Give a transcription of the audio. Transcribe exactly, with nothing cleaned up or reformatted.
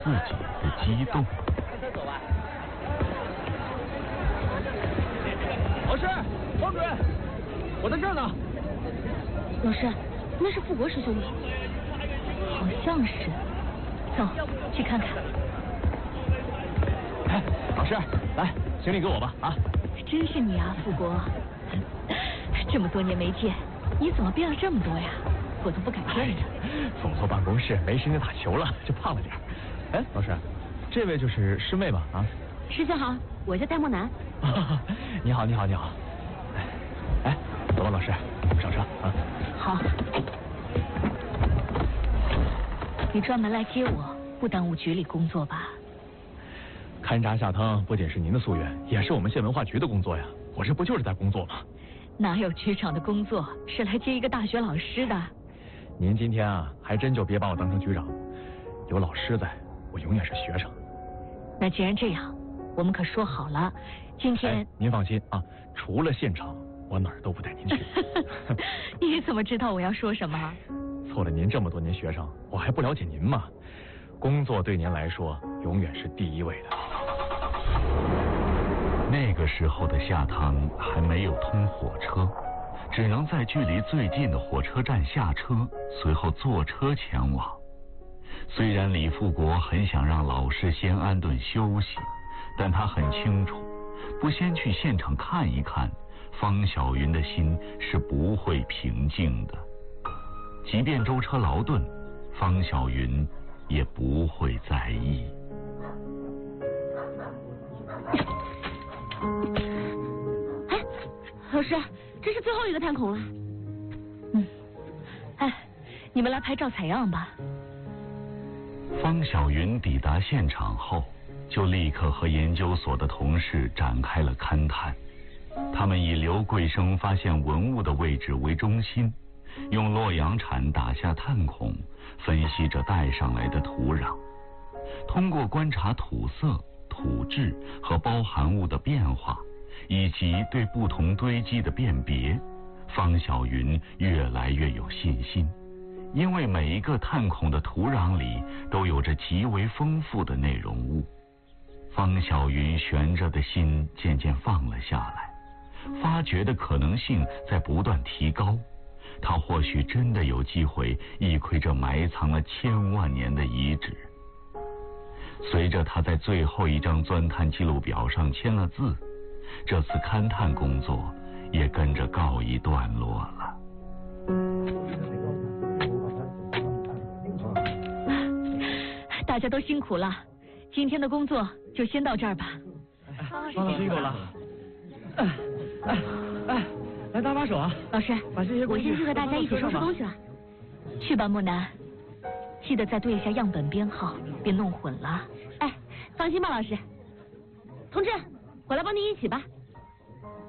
自己的激动。 老师，王主任，我在这儿呢。 老师，那是富国师兄吗？好像是。走，去看看。 哎，老师，来，行李给我吧，啊！ 真是你啊，富国。这么多年没见，你怎么变了这么多呀？我都不敢认了。 总坐办公室，没时间打球了，就胖了点。哎，老师，这位就是师妹吧？啊？ 师兄好，我叫戴墨楠。 你好，你好，你好。哎，走吧，老师，我们上车啊。 好。你专门来接我，不耽误局里工作吧？ 勘察下汤不仅是您的夙愿，也是我们县文化局的工作呀。我这不就是在工作吗？ 哪有局长的工作是来接一个大学老师的？ 您今天啊，还真就别把我当成局长，有老师在，我永远是学生。 那既然这样，我们可说好了，今天、 哎、您放心啊，除了现场，我哪儿都不带您去。 你怎么知道我要说什么？ 做了您这么多年学生，我还不了解您吗？工作对您来说永远是第一位的。 那个时候的下汤还没有通火车，只能在距离最近的火车站下车，随后坐车前往。虽然李富国很想让老师先安顿休息，但他很清楚，不先去现场看一看，方小云的心是不会平静的。即便舟车劳顿，方小云也不会在意。 哎，老师，这是最后一个探孔了。嗯，哎，你们来拍照采样吧。 方小云抵达现场后，就立刻和研究所的同事展开了勘探。他们以刘桂生发现文物的位置为中心，用洛阳铲打下探孔，分析着带上来的土壤。通过观察土色、土质和包含物的变化，以及对不同堆积的辨别，方小云越来越有信心。因为每一个探孔的土壤里都有着极为丰富的内容物。方小云悬着的心渐渐放了下来，发掘的可能性在不断提高。他或许真的有机会一窥这埋藏了千万年的遗址。随着他在最后一张钻探记录表上签了字，这次勘探工作也跟着告一段落了。 大家都辛苦了，今天的工作就先到这儿吧。 方老师辛苦了。哎哎哎，来搭把手啊！ 老师， 把这些我先去和大家一起收拾东西了。去吧，木南，记得再对一下样本编号，别弄混了。哎，放心吧，老师。同志，我来帮您一起吧。